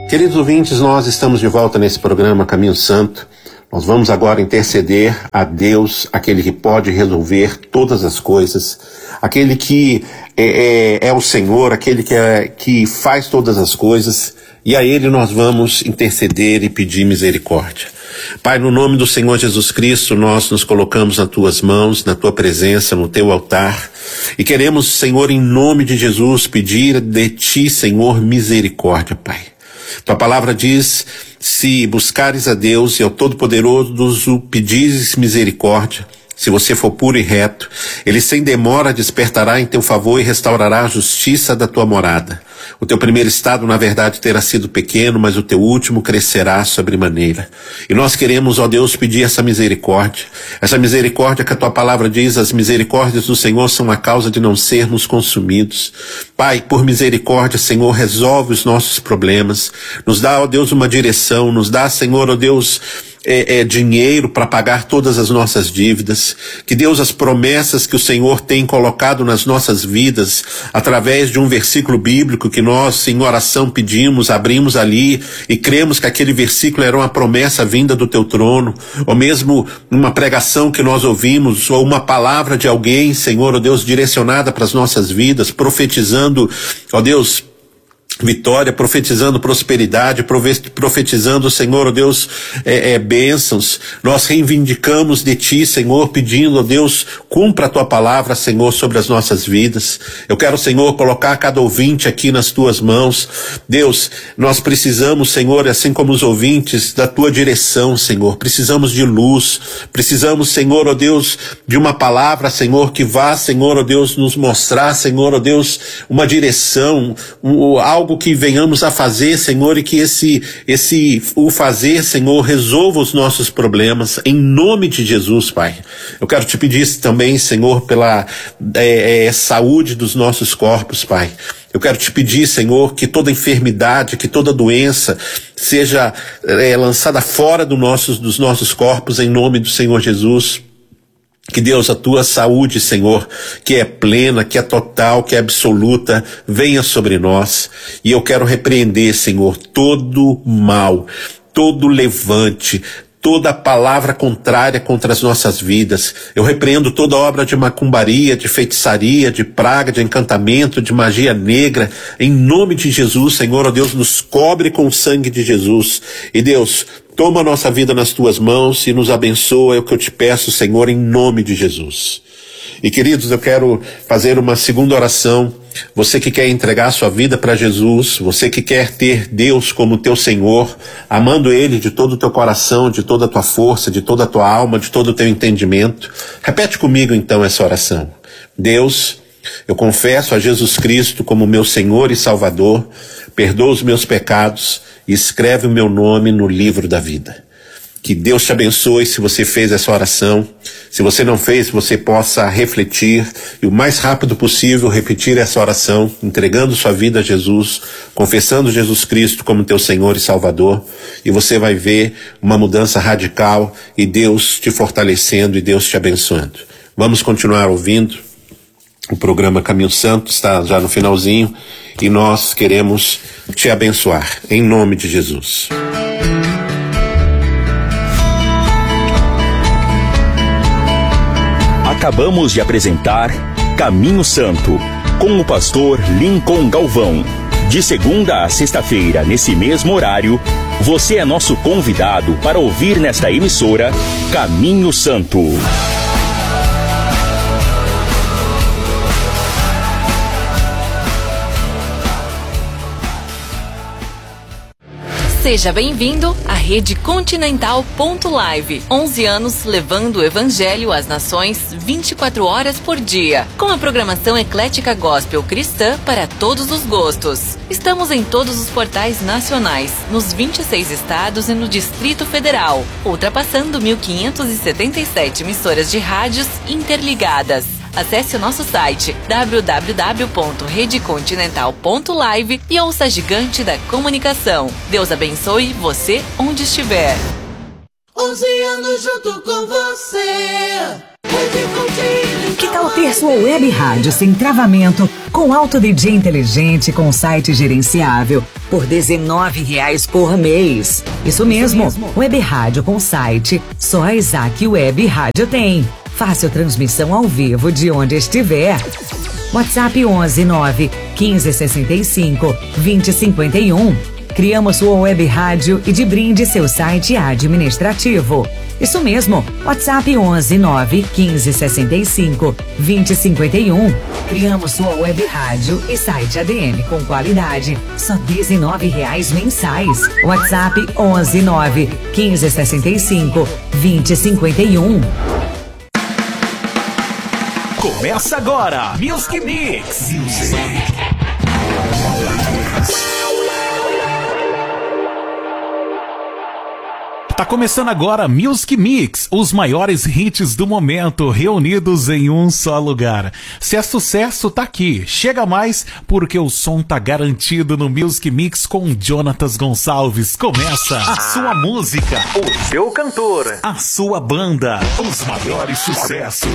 Queridos ouvintes, nós estamos de volta nesse programa Caminho Santo. Nós vamos agora interceder a Deus, aquele que pode resolver todas as coisas, aquele que é o Senhor, aquele que faz todas as coisas, e a Ele nós vamos interceder e pedir misericórdia. Pai, no nome do Senhor Jesus Cristo, nós nos colocamos nas Tuas mãos, na Tua presença, no Teu altar, e queremos, Senhor, em nome de Jesus, pedir de Ti, Senhor, misericórdia, Pai. Tua palavra diz, se buscares a Deus e ao Todo-Poderoso pedires misericórdia, se você for puro e reto, Ele sem demora despertará em teu favor e restaurará a justiça da tua morada. O teu primeiro estado, na verdade, terá sido pequeno, mas o teu último crescerá sobremaneira. E nós queremos, ó Deus, pedir essa misericórdia que a tua palavra diz, as misericórdias do Senhor são a causa de não sermos consumidos. Pai, por misericórdia, Senhor, resolve os nossos problemas, nos dá, ó Deus, uma direção, nos dá, Senhor, ó Deus, dinheiro para pagar todas as nossas dívidas, que Deus, as promessas que o Senhor tem colocado nas nossas vidas, através de um versículo bíblico que nós em oração pedimos, abrimos ali e cremos que aquele versículo era uma promessa vinda do teu trono, ou mesmo uma pregação que nós ouvimos, ou uma palavra de alguém, Senhor, ó Deus, direcionada para as nossas vidas, profetizando, ó Deus, vitória, profetizando prosperidade, profetizando, Senhor, ó Deus, bênçãos. Nós reivindicamos de Ti, Senhor, pedindo, ó Deus, cumpra a Tua palavra, Senhor, sobre as nossas vidas. Eu quero, Senhor, colocar cada ouvinte aqui nas Tuas mãos. Deus, nós precisamos, Senhor, assim como os ouvintes, da Tua direção, Senhor. Precisamos de luz, precisamos, Senhor, ó Deus, de uma palavra, Senhor, que vá, Senhor, ó Deus, nos mostrar, Senhor, ó Deus, uma direção, algo que venhamos a fazer, Senhor, e que o fazer, Senhor, resolva os nossos problemas, em nome de Jesus, Pai. Eu quero te pedir também, Senhor, pela saúde dos nossos corpos, Pai. Eu quero te pedir, Senhor, que toda enfermidade, que toda doença seja lançada fora dos nossos corpos, em nome do Senhor Jesus. Que Deus, a tua saúde, Senhor, que é plena, que é total, que é absoluta, venha sobre nós. E eu quero repreender, Senhor, todo mal, todo levante, toda palavra contrária contra as nossas vidas. Eu repreendo toda obra de macumbaria, de feitiçaria, de praga, de encantamento, de magia negra. Em nome de Jesus, Senhor, ó Deus, nos cobre com o sangue de Jesus. E Deus, toma a nossa vida nas tuas mãos e nos abençoa, é o que eu te peço, Senhor, em nome de Jesus. E queridos, eu quero fazer uma segunda oração. Você que quer entregar sua vida para Jesus, você que quer ter Deus como teu Senhor, amando Ele de todo o teu coração, de toda a tua força, de toda a tua alma, de todo o teu entendimento. Repete comigo então essa oração. Deus, eu confesso a Jesus Cristo como meu Senhor e Salvador, perdoa os meus pecados e escreve o meu nome no livro da vida. Que Deus te abençoe se você fez essa oração. Se você não fez, você possa refletir e o mais rápido possível repetir essa oração, entregando sua vida a Jesus, confessando Jesus Cristo como teu Senhor e Salvador, e você vai ver uma mudança radical e Deus te fortalecendo e Deus te abençoando. Vamos continuar ouvindo. O programa Caminho Santo está já no finalzinho e nós queremos te abençoar, em nome de Jesus. Acabamos de apresentar Caminho Santo, com o pastor Lincoln Galvão. De segunda a sexta-feira, nesse mesmo horário, você é nosso convidado para ouvir nesta emissora Caminho Santo. Seja bem-vindo à Rede Continental Live. 11 anos levando o Evangelho às nações 24 horas por dia. Com a programação eclética gospel cristã para todos os gostos. Estamos em todos os portais nacionais, nos 26 estados e no Distrito Federal, ultrapassando 1.577 emissoras de rádios interligadas. Acesse o nosso site www.redecontinental.live e ouça a gigante da comunicação. Deus abençoe você onde estiver. 11 anos junto com você. Que tal ter sua web rádio sem travamento, Com alto DJ inteligente com site gerenciável por R$19 por mês. Isso mesmo, Web Rádio com site, só a Isaac Web Rádio tem. Fácil transmissão ao vivo de onde estiver. WhatsApp 11 9 15 65 20 51. Criamos sua web rádio e de brinde seu site administrativo. Isso mesmo, WhatsApp 11 9 15 65 20 51. Criamos sua web rádio e site ADM com qualidade, só R$19 mensais. WhatsApp 11 9 15 65 20 51. Começa agora, Music Mix. Tá começando agora Music Mix, os maiores hits do momento reunidos em um só lugar. Se é sucesso, tá aqui. Chega mais, porque o som tá garantido no Music Mix com Jonatas Gonçalves. Começa a sua música, o seu cantor, a sua banda, os maiores sucessos.